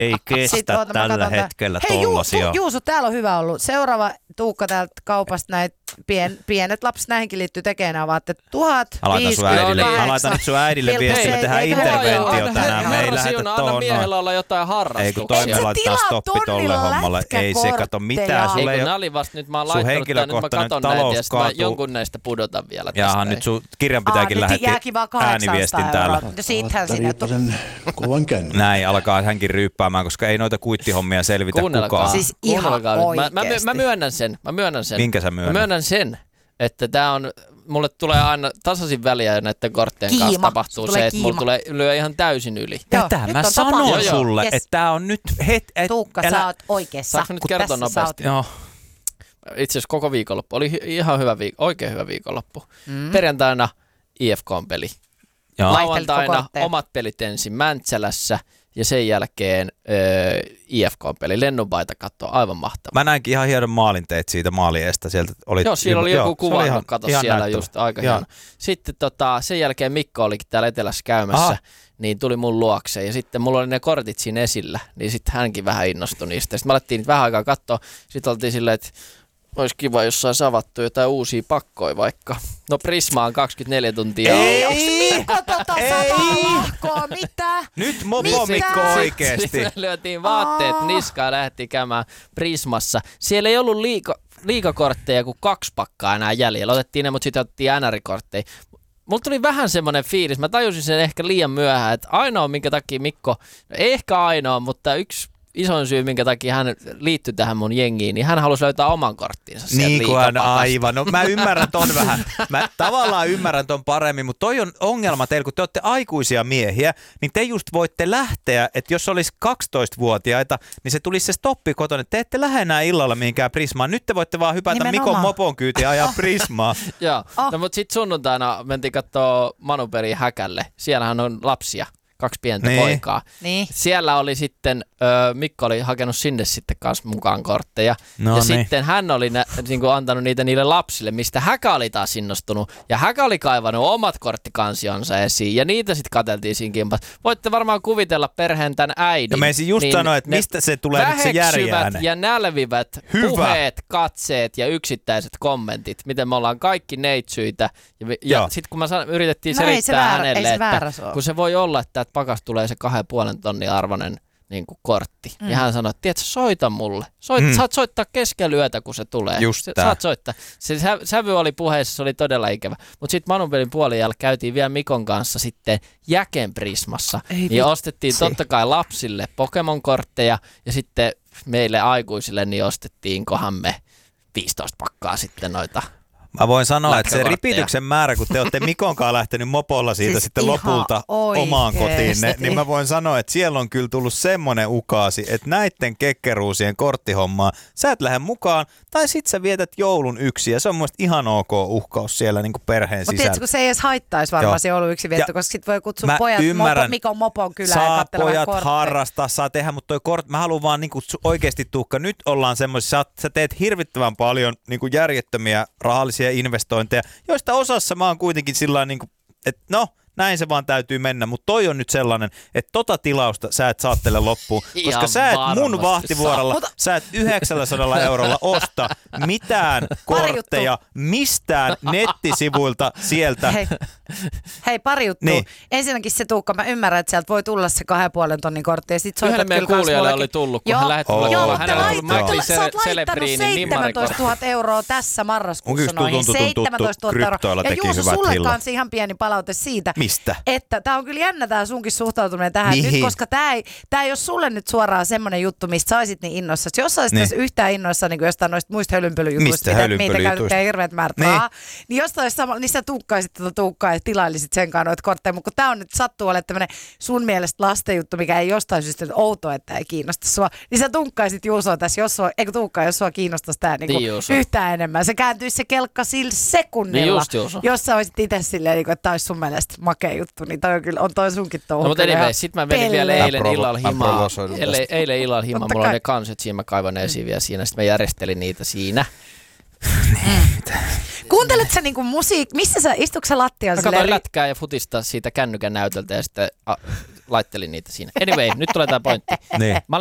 ei kestä tällä hetkellä tollasia. Hei Juuso, täällä on hyvä ollut. Seuraava Tuukka täältä kaupasta näitä pienet lapset näihinkin liittyy tekemään nämä vaatteet. 1058. Mä laitan nyt sun äidille viestiä, me tehdään interventio tänään. Me ei lähetä Anna tohon miehellä olla jotain harrastuksia. Ei kun toimeen laitetaan stoppi tolle hommalle. Ei se kato mitään. Ei kun nää oli vasta nyt mä oon laittanut tän, nyt mä katon näitä ja sit mä jonkun näistä pudotan vielä tästä. Jaha, nyt sun kirjan pitääkin lähettää ääniviestin täällä. Siitähän sinne kovan kännyn. Näin alkaa hänkin ryyppäämään, koska ei noita kuittihommia selvitä kukaan. Siis ihan oikeesti. Mä myönnän sen. Minkä sä myönnät? Mä myönnän sen, että tää on, mulle tulee aina tasaisin väliä näiden korttien kanssa tapahtuu se, että mulla lyö ihan täysin yli. Tätä mä sanon sulle, että tää on nyt Tuukka, sä oot oikeassa. Saanko nyt kertoa nopeasti? Joo. Itse asiassa koko viikonloppu. Oli ihan hyvä oikein hyvä viikonloppu. Perjantaina IFK-peli. Lauantaina omat pelit ensin Mäntsälässä ja sen jälkeen IFK-peli. Lennunpaita katsoa, aivan mahtavaa. Mä näinkin ihan hienon maalin teit siitä maaliestä. Joo, siellä oli joku kuva, kato siellä näyttävä. Just aika hieno. Sitten sen jälkeen Mikko olikin täällä Etelässä käymässä, niin tuli mun luokse. Ja sitten mulla oli ne kortit siinä esillä, niin sitten hänkin vähän innostui niistä. Sitten me alettiin niitä vähän aikaa katsoa. Sitten oltiin silleen, että olisi kiva, jos saisi avattua jotain uusia pakkoja vaikka. No Prisma on 24 tuntia. Ei, onks Mikko samaa lahkoa? Mitä? Nyt mopo Mikko oikeesti. Sitten me lyötiin vaatteet niskaan ja lähdettiin käymään Prismassa. Siellä ei ollut liikakortteja kuin 2 pakkaa enää jäljellä. Otettiin ne, mutta sitten otettiin NR-kortteja. Mulla tuli vähän semmoinen fiilis. Mä tajusin sen ehkä liian myöhään, että ainoa minkä takia Mikko, no ei ehkä ainoa, mutta yksi isoin syy, minkä takia hän liittyi tähän mun jengiin, niin hän halusi löytää oman korttinsa sieltä liikapakasta. Aivan. No mä ymmärrän ton vähän. Mä tavallaan ymmärrän ton paremmin, mutta toi on ongelma teillä, kun te olette aikuisia miehiä, niin te just voitte lähteä, että jos olisi 12-vuotiaita, niin se tulisi se stoppi kotona, että te ette lähde enää illalla mihinkään Prismaan. Nyt te voitte vaan hypätä Mikon mopon kyytiin ja ajaa Prismaa. Joo, no mutta sitten sunnuntaina mentiin kattoo Manuperiin Häkälle. Siellähän on lapsia. 2 pientä poikaa. Niin. Siellä oli sitten, Mikko oli hakenut sinne sitten kanssa mukaan kortteja. Ja sitten hän oli niin antanut niitä niille lapsille, mistä Häkä oli taas innostunut. Ja Häkä oli kaivannut omat korttikansionsa esiin. Ja niitä sitten katseltiin siinä kimpassa. Voitte varmaan kuvitella perheen tämän äidin. No mä ensin just sanoa, että mistä se tulee nyt se järjääne. Ja nälvivät puheet, katseet ja yksittäiset kommentit. Miten me ollaan kaikki neitsyitä. Ja sitten kun yritettiin selittää hänelle, että kun se voi olla, että pakas tulee se 2,5 tonnin arvoinen niin kuin kortti. Ja hän sanoi, että tiedätkö, soita mulle. Saat soittaa keskellä yötä, kun se tulee. Saat soittaa. Se sävy oli puheessa, se oli todella ikävä. Mutta sitten Manupelin puolella käytiin vielä Mikon kanssa sitten Jäken Prismassa. Ja ostettiin totta kai lapsille Pokemon-kortteja ja sitten meille aikuisille niin ostettiinkohan me 15 pakkaa sitten noita. Mä voin sanoa, että se ripityksen määrä, kun te olette Mikon kanssa lähtenyt mopolla siitä siis sitten lopulta omaan kotiin, niin mä voin sanoa, että siellä on kyllä tullut semmoinen ukaasi, että näitten kekkeruusien korttihommaa sä et lähde mukaan, tai sit sä vietät joulun yksin, ja se on mun mielestä ihan ok uhkaus siellä niin kuin perheen sisällä. Mutta tiedätkö, kun se ei edes haittaisi varmaan se joulun yksin vietto, koska sit voi kutsua pojat Mikon mopon kylään ja katselemaan kortteja. Saa pojat harrastaa, saa tehdä, mutta mä haluan vaan niin kuin oikeasti Tuukka, nyt ollaan semmoisessa, sä teet hirvittävän paljon niin kuin järjettömiä rahallisia investointeja, joista osassa mä oon kuitenkin sillain niin kuin, että no, näin se vaan täytyy mennä, mutta toi on nyt sellainen, että tota tilausta sä et saattele loppuun, koska sä et mun vahtivuorolla, sä et 900 eurolla osta mitään kortteja mistään nettisivuilta sieltä. Hei, pari juttua. Niin. Ensinnäkin se Tuukka, mä ymmärrän, että sieltä voi tulla se 2,5 tonnin kortti. Yhdelle meidän kuulijalle oli tullut, kun hän lähetti mulle. Sä oot laittanut 17 000 euroa tässä marraskuussa noihin. 17 000 euroa. Ja Juuso, sulle kanssa ihan pieni palaute siitä. Mistä? Että tää on kyllä jännä tää sunkin suhtautuminen tähän nyt, koska tää ei ole sulle nyt suoraan semmonen juttu, mistä saisit niin innossa. Jos saisit tässä yhtään innoissa niin jostain noista muista hölynpölyjutuista, mitä käytetään hirveät määrät rahaa, niin jostain samalla, niin sä tuukkaisit tätä Tuukkaa ja tilailisit sen kanssa noita kortteja, mutta kun tää on nyt sattuu olemaan tämmönen sun mielestä lastenjuttu, mikä ei jostain syystä outoa, että ei kiinnosta sua, niin sä tunkkaisit Juusoa tässä, jos sua kiinnostaisi tää niinku yhtään enemmän. Se kääntyisi se kelkka sillä sekunnilla, jos sä olisit itse silleen, että tää olisi sun mielestä makea juttu, niin toi kyllä on toi sunkin touhu. No mutta anyway, sit mä menin vielä eilen illalla himaa. Eilen illalla himaa, mulla on ne kanset siinä, mä kaivan esiin vielä siinä, sit mä järjestelin niitä siinä. Kuuntelet sä niinku missä sä, istuuko sä lattialla? Mä katsoin lätkää ja futista siitä kännykän näytöltä ja sitten laittelin niitä siinä. Anyway, nyt tulee tämä pointti. Niin. Mä